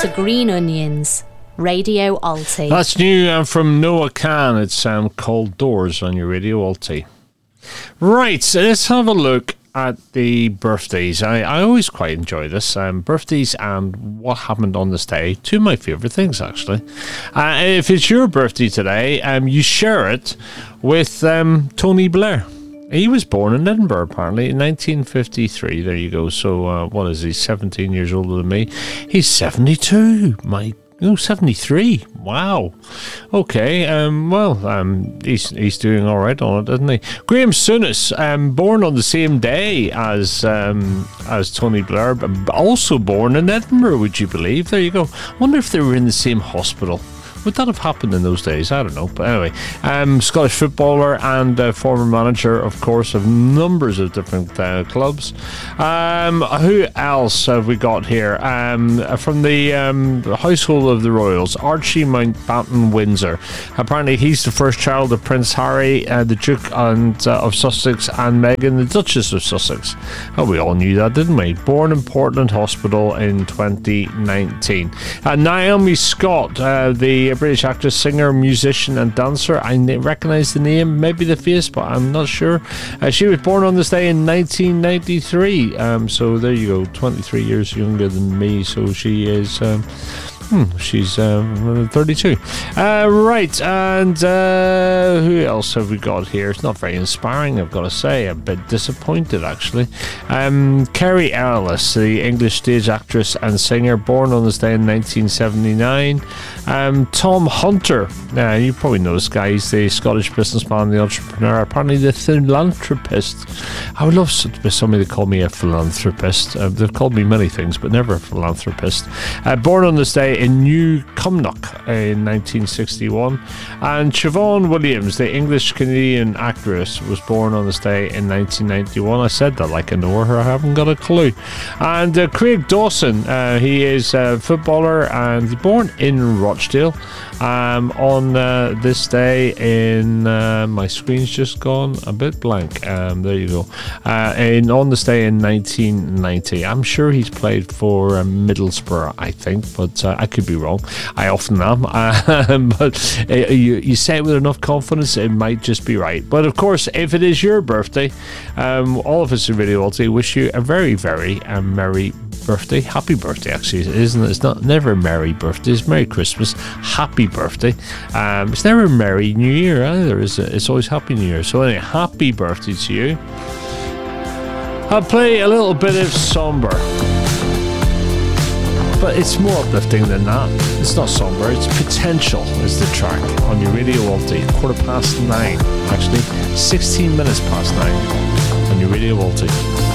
to Green Onions, Radio Alti. That's new from Noah Khan. It's called Doors on your Radio Alti. Right, so let's have a look at the birthdays. I always quite enjoy this. Birthdays and what happened on this day. Two of my favourite things, actually. If it's your birthday today, you share it with Tony Blair. He was born in Edinburgh, apparently, in 1953. There you go. So, what is he, 17 years older than me? He's 72. 73. Wow. Okay. He's doing all right on it, isn't he? Graham Souness, born on the same day as Tony Blair, but also born in Edinburgh. Would you believe? There you go. Wonder if they were in the same hospital. Would that have happened in those days? I don't know. But anyway, Scottish footballer and former manager, of course, of numbers of different clubs. Who else have we got here? From the household of the royals, Archie Mountbatten Windsor. Apparently, he's the first child of Prince Harry, the Duke of Sussex, and Meghan, the Duchess of Sussex. Oh, we all knew that, didn't we? Born in Portland Hospital in 2019. Naomi Scott, the British actress, singer, musician and dancer. I recognise the name, maybe the face, but I'm not sure. She was born on this day in 1993. So there you go, 23 years younger than me. So she is... she's 32. Right, and who else have we got here? It's not very inspiring, I've got to say. A bit disappointed, actually. Kerry Ellis, the English stage actress and singer, born on this day in 1979. Tom Hunter, you probably know this guy. He's the Scottish businessman, the entrepreneur, apparently the philanthropist. I would love somebody to call me a philanthropist. They've called me many things, but never a philanthropist. Born on this day in New Cumnock in 1961. And Siobhan Williams, the English-Canadian actress, was born on this day in 1991. I said that like I know her. I haven't got a clue. And Craig Dawson, he is a footballer and born in Rochdale on this day in... my screen's just gone a bit blank. There you go. On this day in 1990. I'm sure he's played for Middlesbrough, I think, but I could be wrong. I often am. But you say it with enough confidence, it might just be right. But of course, if it is your birthday, all of us at Radio Alti wish you a very, very merry birthday. Happy birthday, actually, isn't it? It's not never merry birthday. It's Merry Christmas. Happy birthday. It's never Merry New Year either, is it? It's always Happy New Year. So anyway, happy birthday to you. I'll play a little bit of somber, but it's more uplifting than that. It's not somber, it's Potential is the track on your Radio Alti. 9:15, actually 16 minutes past 9 on your Radio Alti.